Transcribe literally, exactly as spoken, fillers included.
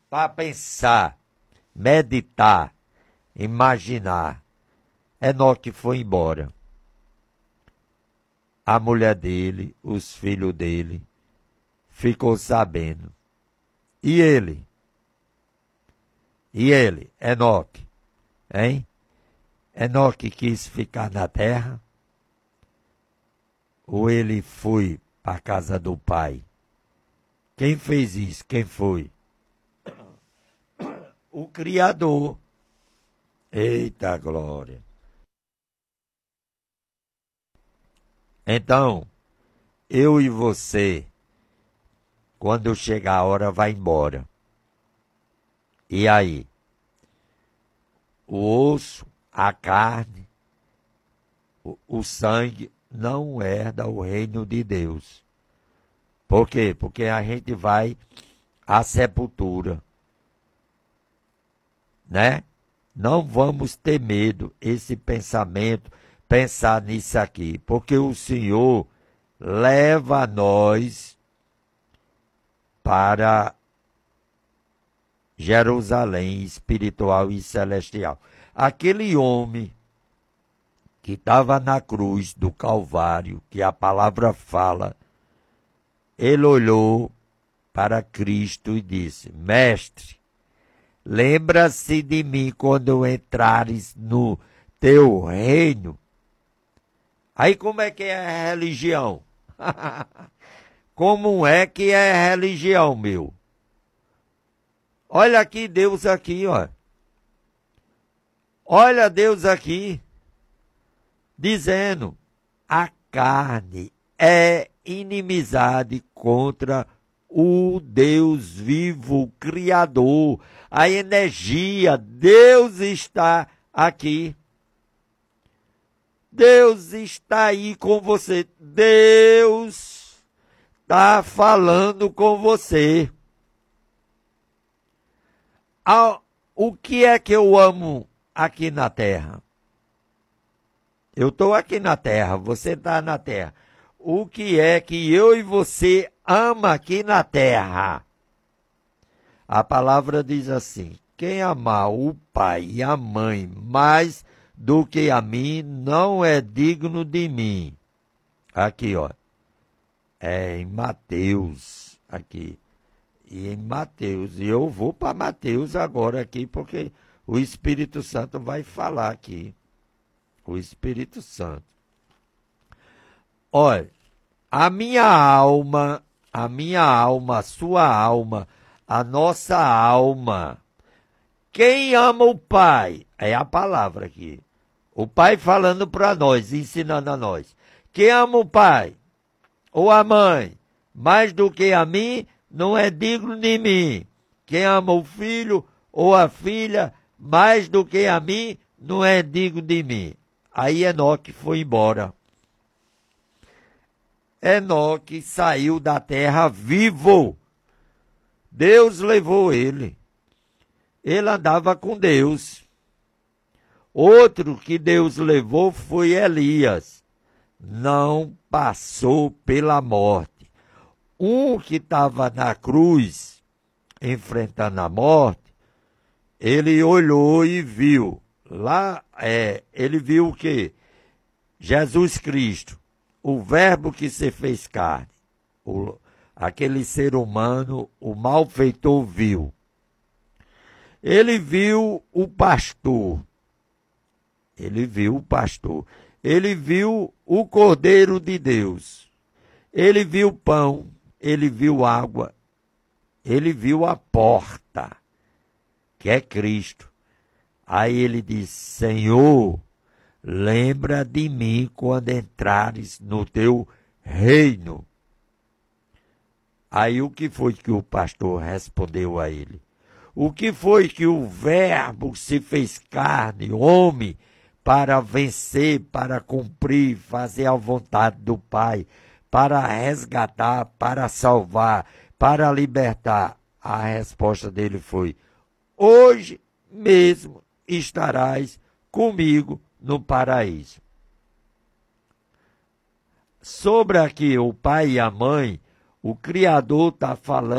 para pensar, meditar, imaginar. Enoque foi embora. A mulher dele, os filhos dele, ficou sabendo. E ele? E ele, Enoque, hein? Enoque quis ficar na terra? Ou ele foi para a casa do pai? Quem fez isso? Quem foi? O Criador. Eita glória! Então, eu e você, quando chegar a hora, vai embora. E aí? O osso, a carne, o, o sangue não herda o reino de Deus. Por quê? Porque a gente vai à sepultura, né? Não vamos ter medo, esse pensamento, pensar nisso aqui, porque o Senhor leva nós para Jerusalém espiritual e celestial. Aquele homem que estava na cruz do Calvário, que a palavra fala, ele olhou para Cristo e disse: Mestre, lembra-se de mim quando entrares no teu reino. Aí como é que é a religião? Como é que é a religião, meu? Olha aqui Deus aqui, ó. Olha Deus aqui, dizendo, a carne é inimizade contra o Deus vivo, o Criador, a energia. Deus está aqui. Deus está aí com você. Deus está falando com você. Ah, o que é que eu amo aqui na terra? Eu estou aqui na terra, você está na terra. O que é que eu e você ama aqui na terra? A palavra diz assim: quem amar o pai e a mãe mais do que a mim, não é digno de mim. Aqui, ó. É em Mateus, aqui. E em Mateus. E eu vou para Mateus agora aqui, porque o Espírito Santo vai falar aqui. O Espírito Santo. Olha, a minha alma, a minha alma, a sua alma, a nossa alma. Quem ama o Pai? É a palavra aqui. O Pai falando para nós, ensinando a nós. Quem ama o Pai ou a mãe mais do que a mim, não é digno de mim. Quem ama o filho ou a filha mais do que a mim, não é digno de mim. Aí Enoque foi embora. Enoque saiu da terra vivo. Deus levou ele. Ele andava com Deus. Outro que Deus levou foi Elias. Não passou pela morte. Um que estava na cruz, enfrentando a morte, ele olhou e viu. Lá, é, ele viu o quê? Jesus Cristo, o verbo que se fez carne. O, aquele ser humano, o malfeitor viu. Ele viu o pastor. Ele viu o pastor. Ele viu o Cordeiro de Deus. Ele viu pão. Ele viu água. Ele viu a porta, que é Cristo. Aí ele disse: Senhor, lembra de mim quando entrares no teu reino. Aí o que foi que o pastor respondeu a ele? O que foi que o verbo se fez carne, homem, para vencer, para cumprir, fazer a vontade do Pai, para resgatar, para salvar, para libertar? A resposta dele foi: hoje mesmo estarás comigo no paraíso. Sobre aqui o pai e a mãe, o Criador está falando